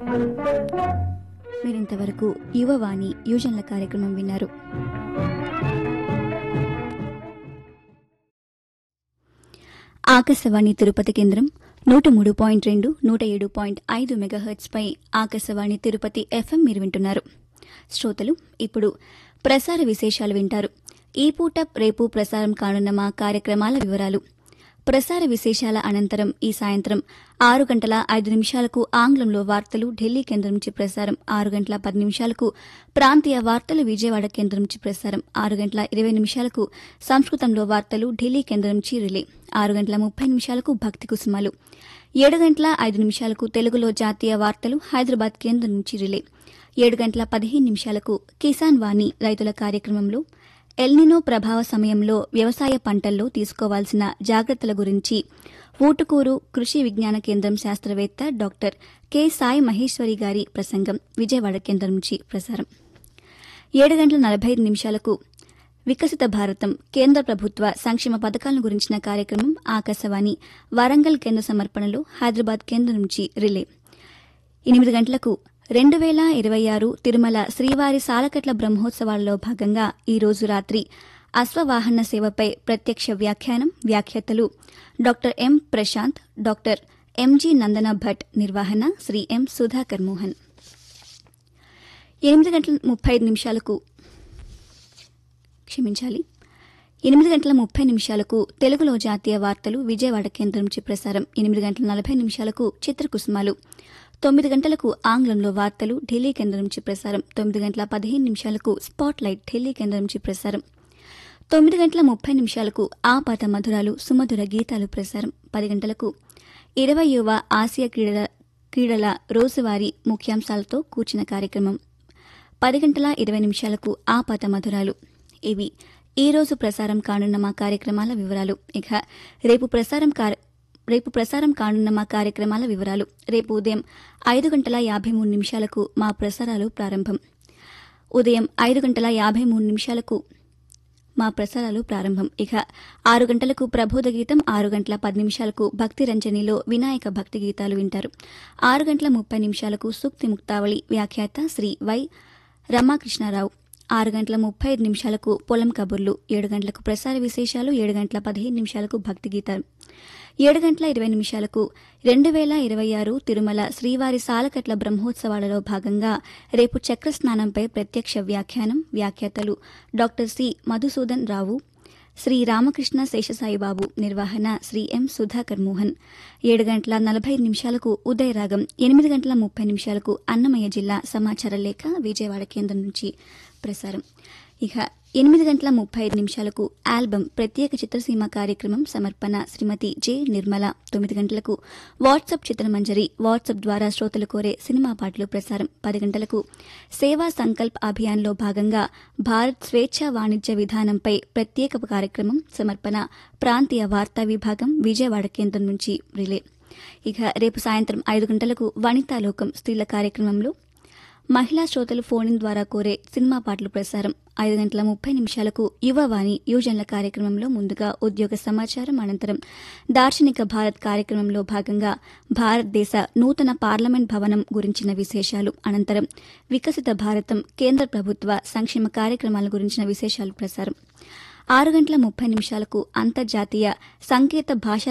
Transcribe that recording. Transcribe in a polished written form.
మీరింతవరకు యువవాణి యువజనుల కార్యక్రమం విన్నారు. ఆకాశవాణి తిరుపతి కేంద్రం 103.2, 107.5 మెగాహెర్ట్జ్ పై ఆకాశవాణి తిరుపతి ఎఫ్ఎం మీరు వింటున్నారు. శ్రోతలు ఇప్పుడు ప్రసార విశేషాలు వింటారు. ఈ పూట రేపు ప్రసారం కానున్న మా కార్యక్రమాల వివరాలు. ప్రసార విశేషాల అనంతరం ఈ సాయంత్రం 6:05 ఆంగ్లంలో వార్తలు ఢిల్లీ కేంద్రం నుంచి ప్రసారం, 6:10 ప్రాంతీయ వార్తలు విజయవాడ కేంద్రం నుంచి ప్రసారం, 6:20 సంస్కృతంలో వార్తలు ఢిల్లీ కేంద్రం నుంచి రిలే, 6:30 భక్తి కుసుమాలు, 7:05 తెలుగులో జాతీయ వార్తలు హైదరాబాద్ కేంద్రం నుంచి రిలే, 7:15 కిసాన్ వాణి రైతుల కార్యక్రమంలో ఎల్నినో ప్రభావ సమయంలో వ్యవసాయ పంటల్లో తీసుకోవాల్సిన జాగ్రత్తల గురించి ఊటుకూరు కృషి విజ్ఞాన కేంద్రం శాస్త్రవేత్త డాక్టర్ కె సాయి మహేశ్వరి గారి ప్రసంగం విజయవాడ కేంద్రం నుంచి ప్రసారం, 7:45 వికసిత భారతం కేంద్ర ప్రభుత్వ సంక్షేమ పథకాలను గురించిన కార్యక్రమం ఆకాశవాణి వరంగల్ కేంద్ర సమర్పణలో హైదరాబాద్ కేంద్రం నుంచి రిలే, 8 గంటలకు 2026 తిరుమల శ్రీవారి సాలకట్ల బ్రహ్మోత్సవాలలో భాగంగా ఈ రోజు రాత్రి అశ్వవాహన సేవపై ప్రత్యక్ష వ్యాఖ్యానం, వ్యాఖ్యాతలు doctor M Prashanth, doctor MG నందన భట్, నిర్వహణ శ్రీ ఎం సుధాకర్ మోహన్. 8:30 తెలుగులో జాతీయ వార్తలు విజయవాడ కేంద్రం నుంచి ప్రసారం, 8:40 చిత్రకుసుమాలు, 9 గంటలకు ఆంగ్లంలో వార్తలు ఢిల్లీ కేంద్రం నుంచి ప్రసారం, 9:15 స్పాట్ లైట్ ఢిల్లీ కేంద్రం నుంచి ప్రసారం, 9:30 ఆపాత మధురాలు సుమధుర గీతాలు ప్రసారం, 10 గంటలకు 20వ ఆసియా క్రీడల రోజువారీ ముఖ్యాంశాలతో కూర్చిన కార్యక్రమం, 10:20 ఆపాత మధురాలు. ఇవి ఈ రోజు ప్రసారం కానున్న మా కార్యక్రమాల వివరాలు. ఇక రేపు ప్రసారం కానున్న మా కార్యక్రమాల వివరాలు. రేపు ఉదయం 5:53 మా ప్రసారాలు ప్రారంభం. ఉదయం 5:53 మా ప్రసారాలు ప్రారంభం. ఇక 6 గంటలకు ప్రబోధ గీతం, 6:10 భక్తి రంజనిలో వినాయక భక్తి గీతాలు వింటారు. 6:30 సూక్తి ముక్తావళి, వ్యాఖ్యాత శ్రీ వై రమాకృష్ణారావు. 6:35 పొలం కబుర్లు, 7 గంటలకు ప్రసార విశేషాలు, 7:15 భక్తి గీతాలు, 7:20 2026 తిరుమల శ్రీవారి సాలకట్ల బ్రహ్మోత్సవాలలో భాగంగా రేపు చక్రస్నానంపై ప్రత్యక్ష వ్యాఖ్యానం, వ్యాఖ్యాతలు డాక్టర్ సి మధుసూదన్ రావు, శ్రీ రామకృష్ణ శేషసాయిబాబు, నిర్వహణ శ్రీ ఎం సుధాకర్ మోహన్. 7:45 ఉదయరాగం, 8:30 అన్నమయ్య జిల్లా సమాచార లేఖ విజయవాడ కేంద్రం నుంచి ప్రసారం. ఇక 8:35 ఆల్బమ్ ప్రత్యేక చిత్రసీమ కార్యక్రమం సమర్పణ శ్రీమతి జె నిర్మల. 9 గంటలకు వాట్సాప్ చిత్రమంజరి, వాట్సాప్ ద్వారా శ్రోతలు కోరే సినిమా పాటలు ప్రసారం. 10 గంటలకు సేవా సంకల్ప్ అభియాన్లో భాగంగా భారత్ స్వేచ్ఛా వాణిజ్య విధానంపై ప్రత్యేక కార్యక్రమం సమర్పణ ప్రాంతీయ వార్తా విభాగం విజయవాడ కేంద్రం నుంచి రిలే. ఇక రేపు సాయంత్రం 5 గంటలకు వనితాలోకం స్త్రీల కార్యక్రమంలో మహిళా శ్రోతలు ఫోన్ ద్వారా కోరే సినిమా పాటలు ప్రసారం. 5:30 యువవాణి యువజనుల కార్యక్రమంలో ముందుగా ఉద్యోగ సమాచారం, అనంతరం దార్శనిక భారత్ కార్యక్రమంలో భాగంగా భారతదేశ నూతన పార్లమెంట్ భవనం గురించిన విశేషాలు, అనంతరం వికసిత భారతం కేంద్ర ప్రభుత్వ సంక్షేమ కార్యక్రమాల గురించిన విశేషాలు ప్రసారం. 6:30 అంతర్జాతీయ సంకేత భాషా